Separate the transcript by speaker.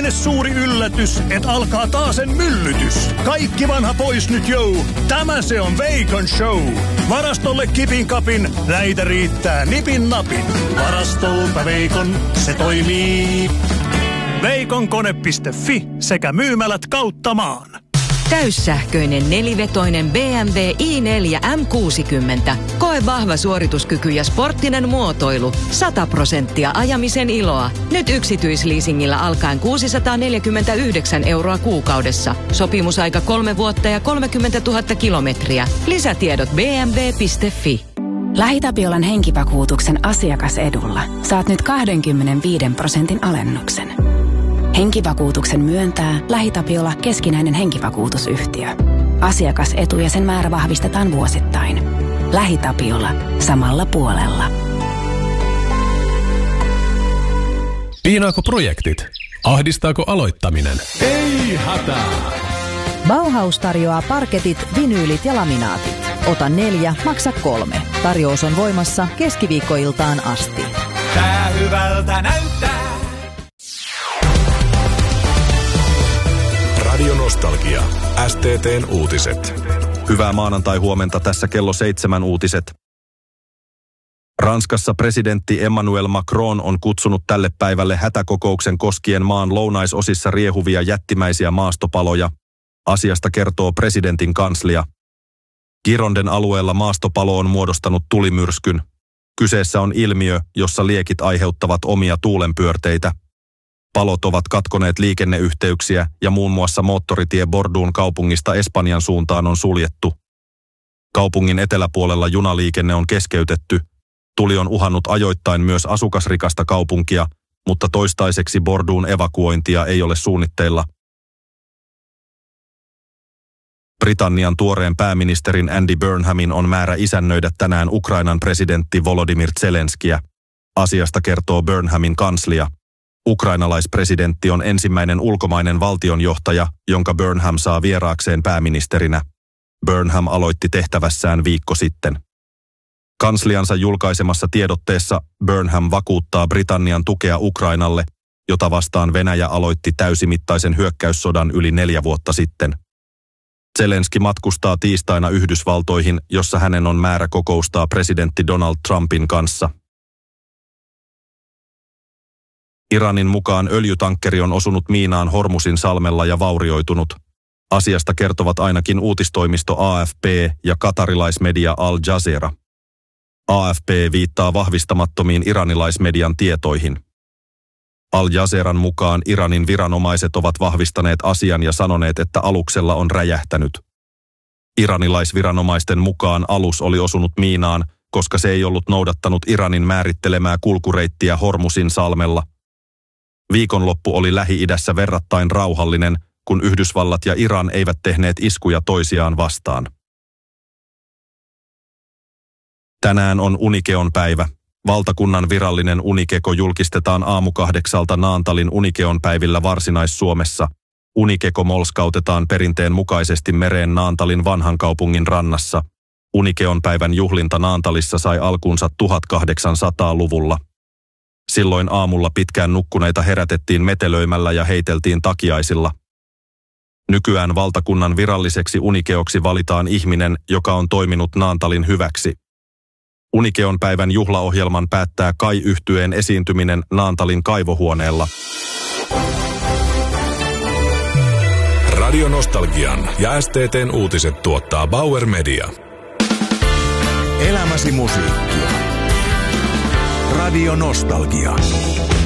Speaker 1: liene suuri yllätys, et alkaa taasen myllytys. Kaikki vanha pois nyt jou, tämä se on Veikon show. Varastolle kipin kapin, näitä riittää nipin napin. Varastolta Veikon, se toimii. Veikonkone.fi sekä myymälät kautta maan.
Speaker 2: Täyssähköinen nelivetoinen BMW i4 M60. Koe vahva suorituskyky ja sporttinen muotoilu. 100% ajamisen iloa. Nyt yksityisleasingillä alkaen 649 € kuukaudessa. Sopimusaika 3 vuotta ja 30 000 kilometriä. Lisätiedot bmw.fi.
Speaker 3: LähiTapiolan henkivakuutuksen asiakasedulla saat nyt 25% alennuksen. Henkivakuutuksen myöntää LähiTapiola keskinäinen henkivakuutusyhtiö. Asiakasetu ja sen määrä vahvistetaan vuosittain. LähiTapiola. Samalla puolella.
Speaker 4: Piinaako projektit? Ahdistaako aloittaminen? Ei hätää!
Speaker 5: Bauhaus tarjoaa parketit, vinyylit ja laminaatit. Ota 4, maksa 3. Tarjous on voimassa keskiviikkoiltaan asti.
Speaker 6: Tää hyvältä näyttää.
Speaker 7: Radio Nostalgia. STT:n uutiset.
Speaker 8: Hyvää maanantai-huomenta, tässä kello 7 uutiset. Ranskassa presidentti Emmanuel Macron on kutsunut tälle päivälle hätäkokouksen koskien maan lounaisosissa riehuvia jättimäisiä maastopaloja. Asiasta kertoo presidentin kanslia. Gironden alueella maastopalo on muodostanut tulimyrskyn. Kyseessä on ilmiö, jossa liekit aiheuttavat omia tuulenpyörteitä. Palot ovat katkoneet liikenneyhteyksiä ja muun muassa moottoritie Bordeaux'n kaupungista Espanjan suuntaan on suljettu. Kaupungin eteläpuolella junaliikenne on keskeytetty. Tuli on uhannut ajoittain myös asukasrikasta kaupunkia, mutta toistaiseksi Bordeaux'n evakuointia ei ole suunnitteilla. Britannian tuoreen pääministerin Andy Burnhamin on määrä isännöidä tänään Ukrainan presidentti Volodymyr Zelenskiä. Asiasta kertoo Burnhamin kanslia. Ukrainalaispresidentti on ensimmäinen ulkomainen valtionjohtaja, jonka Burnham saa vieraakseen pääministerinä. Burnham aloitti tehtävässään viikko sitten. Kansliansa julkaisemassa tiedotteessa Burnham vakuuttaa Britannian tukea Ukrainalle, jota vastaan Venäjä aloitti täysimittaisen hyökkäyssodan yli 4 vuotta sitten. Zelenski matkustaa tiistaina Yhdysvaltoihin, jossa hänen on määrä kokoustaa presidentti Donald Trumpin kanssa. Iranin mukaan öljytankkeri on osunut miinaan Hormusin salmella ja vaurioitunut. Asiasta kertovat ainakin uutistoimisto AFP ja katarilaismedia Al Jazeera. AFP viittaa vahvistamattomiin iranilaismedian tietoihin. Al Jazeeran mukaan Iranin viranomaiset ovat vahvistaneet asian ja sanoneet, että aluksella on räjähtänyt. Iranilaisviranomaisten mukaan alus oli osunut miinaan, koska se ei ollut noudattanut Iranin määrittelemää kulkureittiä Hormusin salmella. Viikonloppu oli Lähi-idässä verrattain rauhallinen, kun Yhdysvallat ja Iran eivät tehneet iskuja toisiaan vastaan. Tänään on Unikeon päivä. Valtakunnan virallinen unikeko julkistetaan 7:00 Naantalin Unikeon päivillä Varsinais-Suomessa. Unikeko molskautetaan perinteen mukaisesti mereen Naantalin vanhan kaupungin rannassa. Unikeon päivän juhlinta Naantalissa sai alkunsa 1800-luvulla. Silloin aamulla pitkään nukkuneita herätettiin metelöimällä ja heiteltiin takiaisilla. Nykyään valtakunnan viralliseksi unikeoksi valitaan ihminen, joka on toiminut Naantalin hyväksi. Unikeon päivän juhlaohjelman päättää Kai-yhtyeen esiintyminen Naantalin kaivohuoneella.
Speaker 7: Radio Nostalgian ja STT:n uutiset tuottaa Bauer Media.
Speaker 6: Elämäsi musiikkia. Radio Nostalgia.